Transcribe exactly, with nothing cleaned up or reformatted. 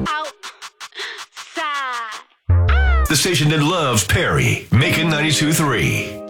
The station that loves Perry, Macon ninety-two point three.